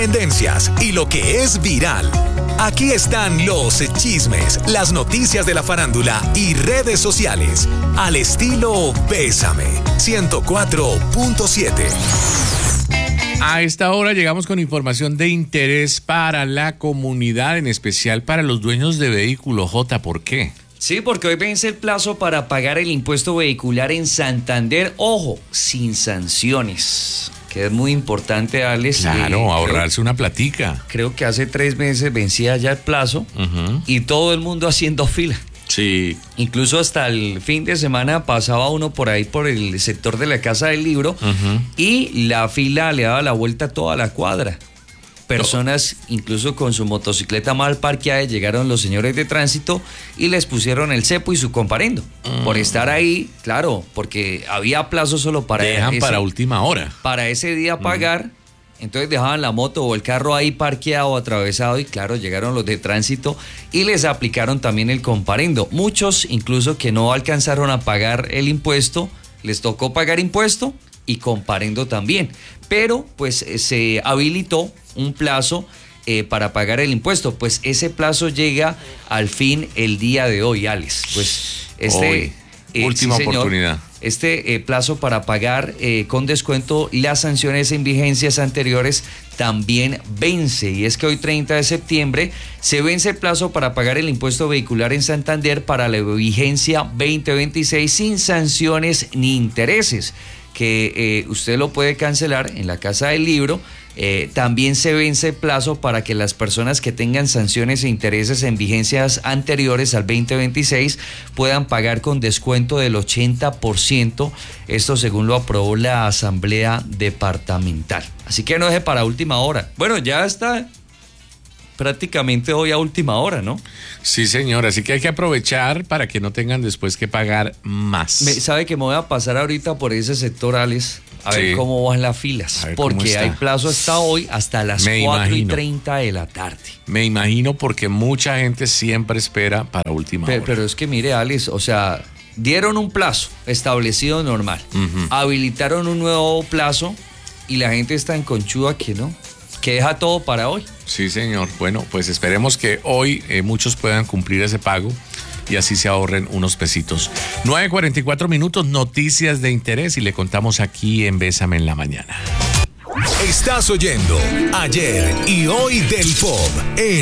tendencias y lo que es viral. Aquí están los chismes, las noticias de la farándula y redes sociales. Al estilo Bésame 104.7. A esta hora llegamos con información de interés para la comunidad, en especial para los dueños de vehículos. Jota, ¿por qué? Sí, porque hoy vence el plazo para pagar el impuesto vehicular en Santander. Ojo, sin sanciones, que es muy importante, Alex. Claro, ahorrarse una platica. Creo que hace 3 meses vencía ya el plazo y todo el mundo haciendo fila. Sí. Incluso hasta el fin de semana pasaba uno por ahí por el sector de la Casa del Libro y la fila le daba la vuelta a toda la cuadra. Personas incluso con su motocicleta mal parqueada, llegaron los señores de tránsito y les pusieron el cepo y su comparendo por estar ahí, claro, porque había plazo solo para para última hora. Para ese día pagar. Entonces dejaban la moto o el carro ahí parqueado, atravesado, y claro, llegaron los de tránsito y les aplicaron también el comparendo. Muchos, incluso que no alcanzaron a pagar el impuesto, les tocó pagar impuesto y comparendo también. Pero pues se habilitó un plazo para pagar el impuesto. Pues ese plazo llega al fin el día de hoy, Alex. Pues última oportunidad. Este plazo para pagar con descuento las sanciones en vigencias anteriores también vence. Y es que hoy 30 de septiembre se vence el plazo para pagar el impuesto vehicular en Santander para la vigencia 2026 sin sanciones ni intereses, que usted lo puede cancelar en la Casa del Libro. También se vence el plazo para que las personas que tengan sanciones e intereses en vigencias anteriores al 2026 puedan pagar con descuento del 80%, esto según lo aprobó la Asamblea Departamental. Así que no deje para última hora. Bueno, ya está prácticamente hoy a última hora, ¿no? Sí, señor, así que hay que aprovechar para que no tengan después que pagar más. ¿Sabe que me voy a pasar ahorita por ese sector, Alex? A ver cómo van las filas, porque hay plazo hasta hoy, hasta las 4:30 de la tarde. Me imagino, porque mucha gente siempre espera para última hora. Pero es que mire, Alex, o sea, dieron un plazo establecido normal, habilitaron un nuevo plazo y la gente está en conchuda que no, que deja todo para hoy. Sí, señor. Bueno, pues esperemos que hoy muchos puedan cumplir ese pago y así se ahorren unos pesitos. 9:44, noticias de interés, y le contamos aquí en Bésame en la Mañana. Estás oyendo Ayer y Hoy del Pop en